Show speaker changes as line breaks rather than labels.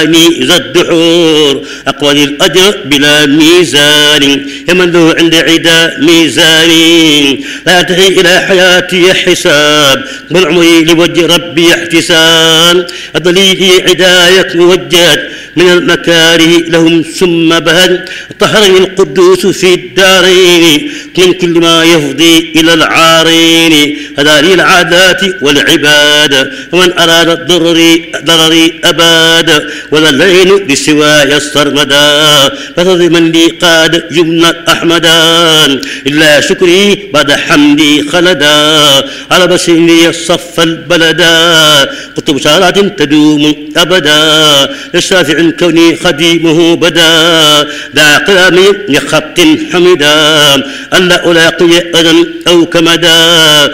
ذا الدحور أقوى الأجر بلا ميزان يمن له عند عدا ميزان لا ينتهي إلى حياتي حساب بل عمري لوجه ربي احتساب الضليل عداية موجهت من المكاره لهم ثم بهد طهرني القدوس في الدارين من كل ما يفضي إلى العارين هذا العادات والعباد ومن أراد ضرري أباد ولا الليل بسواي السرمدا فرض من لي قاد جملة أحمدان إلا شكري بعد حمدي خلدا على بسيني الصف البلدا قلت بشارات تدوم أبدا للشافع كوني خديمه بدا ذا قلامي لخط حمدا ألا ألاقي أذى أو كمدا